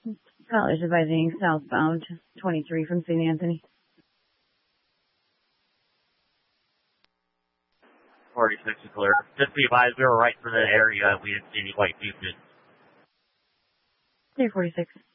College advising southbound 23 from St. Anthony. 46 is clear. Just be advised, we were right for the area. We didn't see any white fuses. Clear 46.